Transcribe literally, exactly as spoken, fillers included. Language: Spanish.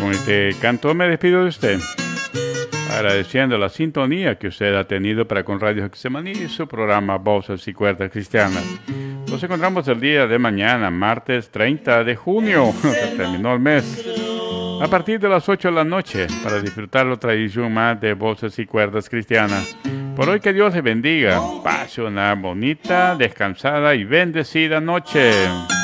Con este canto me despido de usted, agradeciendo la sintonía que usted ha tenido para con Radio Getsemaní y su programa Voces y Cuerdas Cristianas. Nos encontramos el día de mañana, martes treinta de junio, se terminó el mes, a partir de las ocho de la noche, para disfrutar otra edición más de Voces y Cuerdas Cristianas. Por hoy que Dios le bendiga, pase una bonita, descansada y bendecida noche.